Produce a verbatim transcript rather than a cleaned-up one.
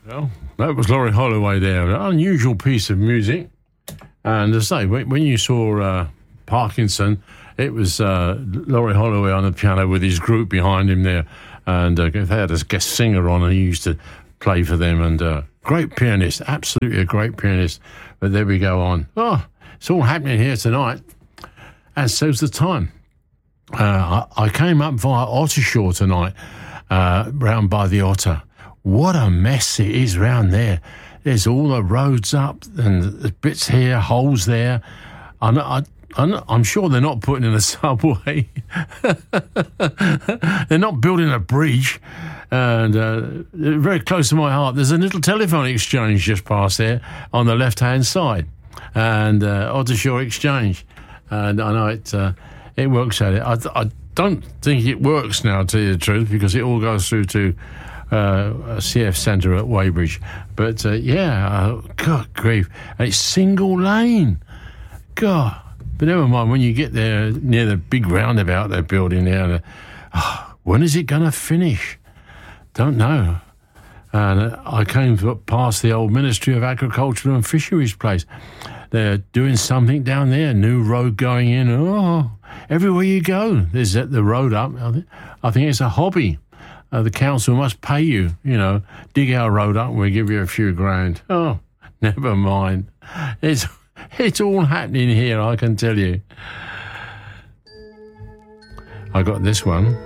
Well, that was Laurie Holloway there. An unusual piece of music. And as I say, when you saw uh, Parkinson, it was uh, Laurie Holloway on the piano with his group behind him there. And uh, they had a guest singer on, and he used to play for them. And uh, great pianist, absolutely a great pianist. But there we go on. Oh, it's all happening here tonight. And so's the time. Uh, I, I came up via Ottershaw tonight, uh, round by the Otter. What a mess it is round there. There's all the roads up and the bits here, holes there. I, I, I'm, I'm sure they're not putting in a subway. They're not building a bridge. And uh, very close to my heart, there's a little telephone exchange just past there on the left-hand side. And uh, Ottershaw Exchange. And I know it uh, it works at it. I, I don't think it works now, to tell you the truth, because it all goes through to uh, a C F Centre at Weybridge. But, uh, yeah, uh, God grief. And it's single lane. God. But never mind, when you get there near the big roundabout they're building there, uh, oh, when is it going to finish? Don't know. And uh, I came past the old Ministry of Agriculture and Fisheries place. They're doing something down there, new road going in. Oh, everywhere you go, there's the road up. I think it's a hobby. Uh, the council must pay you, you know, dig our road up and we'll give you a few grand. Oh, never mind. It's, it's all happening here, I can tell you. I got this one.